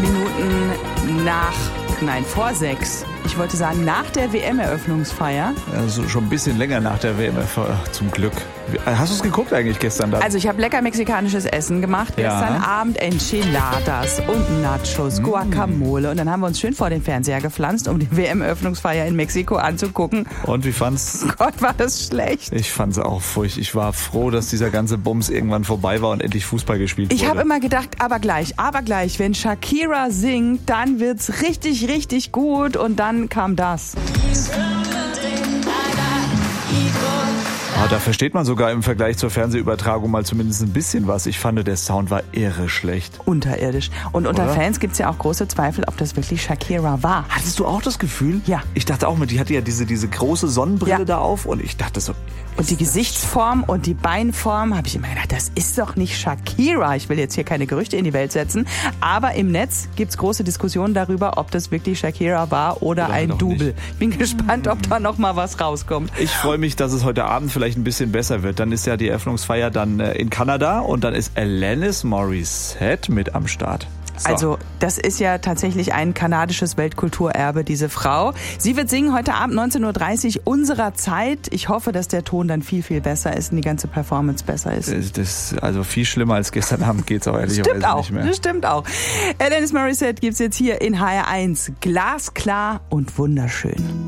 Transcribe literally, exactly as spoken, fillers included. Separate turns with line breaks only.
Minuten nach, nein, vor sechs. Ich wollte sagen, nach der W M-Eröffnungsfeier.
Also schon ein bisschen länger nach der W M, zum Glück. Hast du es geguckt eigentlich gestern da?
Also ich habe lecker mexikanisches Essen gemacht.
Ja.
Gestern Abend Enchiladas und Nachos, mm. Guacamole. Und dann haben wir uns schön vor den Fernseher gepflanzt, um die W M-Eröffnungsfeier in Mexiko anzugucken.
Und wie fand's?
Gott, war das schlecht.
Ich fand's auch furchtbar. Ich war froh, dass dieser ganze Bums irgendwann vorbei war und endlich Fußball gespielt wurde.
Ich habe immer gedacht, aber gleich, aber gleich, wenn Shakira singt, dann wird's richtig, richtig gut. Und dann kam das.
Ah, da versteht man sogar im Vergleich zur Fernsehübertragung mal zumindest ein bisschen was. Ich fand, der Sound war irre schlecht.
Unterirdisch. Und unter
Oder?
Fans gibt es ja auch große Zweifel, ob das wirklich Shakira war.
Hattest du auch das Gefühl?
Ja.
Ich dachte auch, die hatte ja diese, diese große Sonnenbrille
Ja.
da auf und ich dachte so...
Und die Gesichtsform und die Beinform, habe ich immer gedacht, das ist doch nicht Shakira. Ich will jetzt hier keine Gerüchte in die Welt setzen. Aber im Netz gibt's große Diskussionen darüber, ob das wirklich Shakira war oder,
Oder
ein
doch
Double.
nicht.
Ich bin gespannt, ob da noch mal was rauskommt.
Ich freue mich, dass es heute Abend vielleicht ein bisschen besser wird. Dann ist ja die Eröffnungsfeier dann in Kanada und dann ist Alanis Morissette mit am Start. So.
Also das ist ja tatsächlich ein kanadisches Weltkulturerbe, diese Frau. Sie wird singen heute Abend neunzehn Uhr dreißig unserer Zeit. Ich hoffe, dass der Ton dann viel, viel besser ist und die ganze Performance besser ist.
Das, also viel schlimmer als gestern Abend geht's auch ehrlicherweise
Stimmt auch,
nicht mehr.
das stimmt auch. Alanis Morissette gibt's jetzt hier in H R eins. Glasklar und wunderschön.